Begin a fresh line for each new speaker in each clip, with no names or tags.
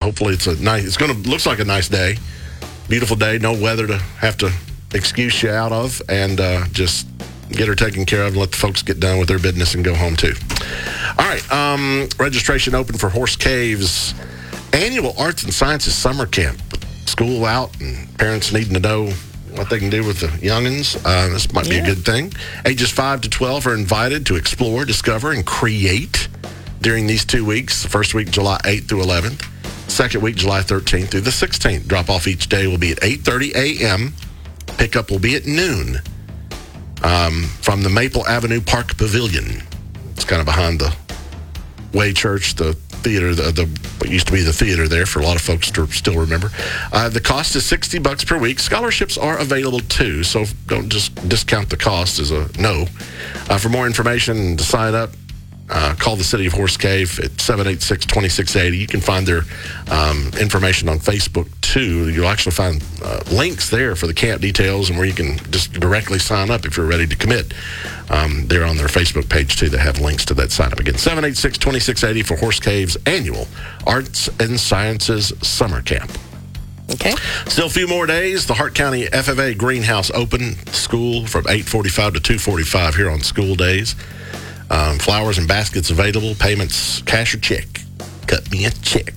hopefully it's looks like a nice day. Beautiful day, no weather to have to excuse you out of, and just get her taken care of and let the folks get done with their business and go home too. All right, registration open for Horse Cave's annual Arts and Sciences Summer Camp. School out and parents needing to know what they can do with the youngins. This might be a good thing. Ages 5 to 12 are invited to explore, discover, and create during these 2 weeks. The first week, July 8th through 11th. Second week, July 13th through the 16th. Drop-off each day will be at 8:30 a.m. Pickup will be at noon from the Maple Avenue Park Pavilion. It's kind of behind the Way Church, the theater, what used to be the theater there for a lot of folks to still remember. The cost is $60 per week. Scholarships are available too, so don't just discount the cost as a no. For more information and to sign up, call the City of Horse Cave at 786-2680. You can find their information on Facebook too. You'll actually find links there for the camp details and where you can just directly sign up if you're ready to commit. They're on their Facebook page too. They have links to that sign up. Again, 786-2680 for Horse Cave's annual Arts and Sciences Summer Camp.
Okay.
Still a few more days. The Hart County FFA Greenhouse open school from 8:45 to 2:45 here on school days. Flowers and baskets available. Payments cash or check. Cut me a check.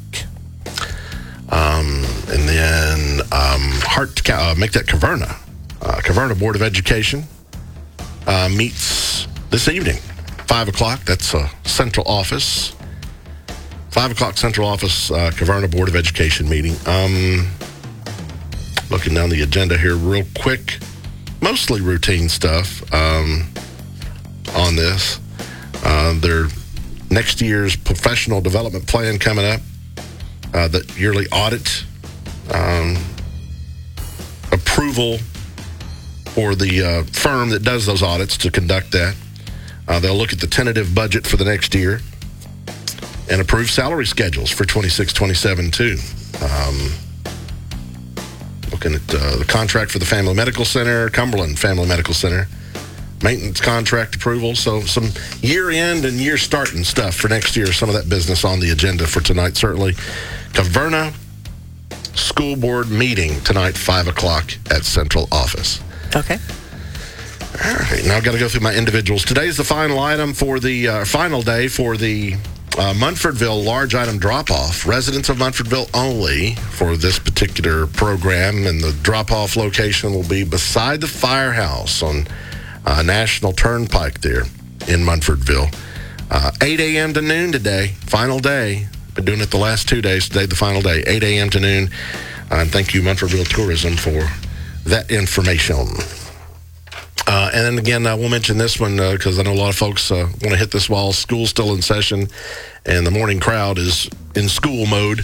And then make that Caverna. Caverna Board of Education meets this evening, 5 o'clock. That's central office. 5 o'clock central office, Caverna Board of Education meeting. Looking down the agenda here real quick. Mostly routine stuff on this. Their next year's professional development plan coming up. The yearly audit approval for the firm that does those audits to conduct that. They'll look at the tentative budget for the next year and approve salary schedules for 26-27 too. Looking at the contract for the Family Medical Center, Cumberland Family Medical Center. Maintenance contract approval. So some year-end and year-starting stuff for next year. Some of that business on the agenda for tonight, certainly. Caverna School Board meeting tonight, 5 o'clock at Central Office.
Okay.
All right, now I've got to go through my individuals. Today's the final item for the final day for the Munfordville large item drop-off. Residents of Munfordville only for this particular program, and the drop-off location will be beside the firehouse on National Turnpike there in Munfordville. 8 a.m. to noon today, final day. Been doing it the last 2 days. Today, the final day, 8 a.m. to noon. And thank you, Munfordville Tourism, for that information. And then again, we'll mention this one because I know a lot of folks want to hit this while school's still in session and the morning crowd is in school mode.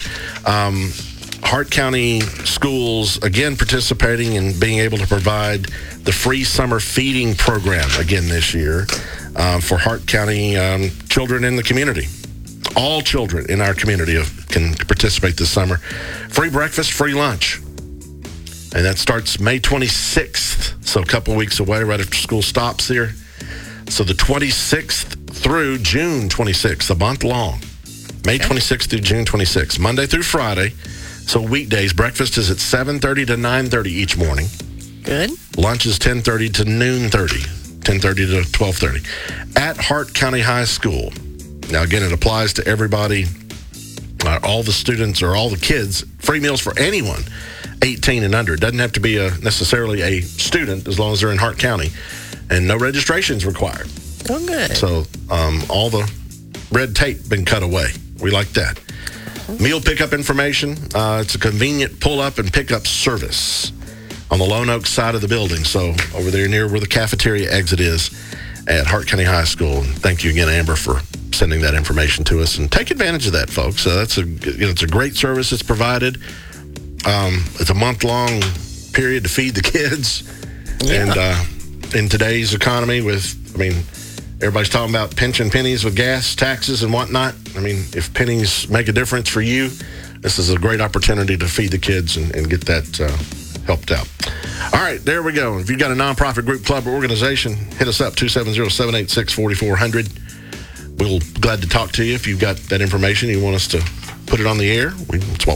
Hart County Schools, again, participating in being able to provide the free summer feeding program again this year for Hart County children in the community. All children in our community can participate this summer. Free breakfast, free lunch. And that starts May 26th, so a couple weeks away, right after school stops here. So the 26th through June 26th, a month long. May 26th through June 26th, Monday through Friday. So weekdays, breakfast is at 7:30 to 9:30 each morning.
Good.
Lunch is 10:30 to noon 30, 10:30 to 12:30 at Hart County High School. Now, again, it applies to everybody, all the students or all the kids. Free meals for anyone 18 and under. It doesn't have to be necessarily a student as long as they're in Hart County. And no registrations required.
Oh, good.
So all the red tape been cut away. We like that. Meal pickup information. It's a convenient pull-up and pickup service on the Lone Oak side of the building. So over there near where the cafeteria exit is at Hart County High School. And thank you again, Amber, for sending that information to us. And take advantage of that, folks. It's a great service that's provided. It's a month-long period to feed the kids. Yeah. And in today's economy everybody's talking about pinching pennies with gas, taxes, and whatnot. If pennies make a difference for you, this is a great opportunity to feed the kids and get that helped out. All right, there we go. If you've got a nonprofit group, club, or organization, hit us up, 270-786-4400. We'll be glad to talk to you if you've got that information. You want us to put it on the air. It's what